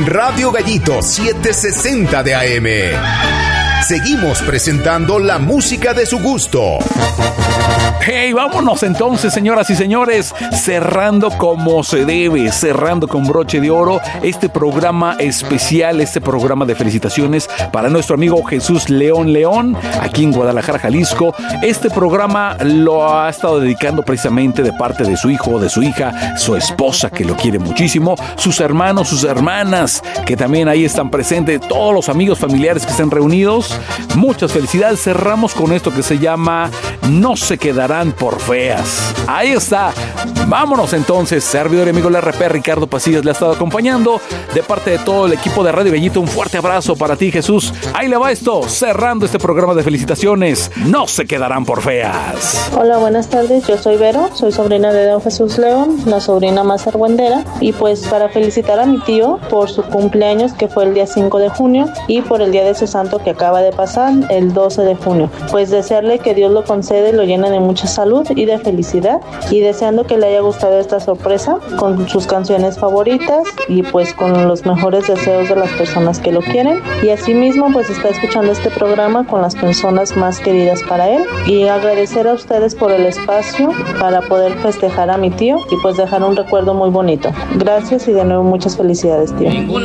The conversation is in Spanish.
Radio Gallito 760 de AM. Seguimos presentando la música de su gusto. Hey, vámonos entonces, señoras y señores, cerrando como se debe, cerrando con broche de oro este programa especial, este programa de felicitaciones para nuestro amigo Jesús León, aquí en Guadalajara, Jalisco. Este programa lo ha estado dedicando precisamente de parte de su hijo, de su hija, su esposa, que lo quiere muchísimo, sus hermanos, sus hermanas, que también ahí están presentes, todos los amigos familiares que estén reunidos. Muchas felicidades. Cerramos con esto que se llama No se quedarán por feas. Ahí está. Vámonos entonces. Servidor y amigo del RP, Ricardo Pasillas, le ha estado acompañando. De parte de todo el equipo de Radio Gallito, un fuerte abrazo para ti, Jesús. Ahí le va esto, cerrando este programa de felicitaciones. No se quedarán por feas. Hola, buenas tardes. Yo soy Vero, soy sobrina de don Jesús León, la sobrina más argüendera. Y pues para felicitar a mi tío por su cumpleaños, que fue el día 5 de junio, y por el día de su santo que acaba de pasar, el 12 de junio. Pues desearle que Dios lo concede y lo llene de mucha salud y de felicidad, y deseando que le haya gustado esta sorpresa con sus canciones favoritas y pues con los mejores deseos de las personas que lo quieren, y asimismo pues está escuchando este programa con las personas más queridas para él, y agradecer a ustedes por el espacio para poder festejar a mi tío y pues dejar un recuerdo muy bonito. Gracias y de nuevo muchas felicidades, tío.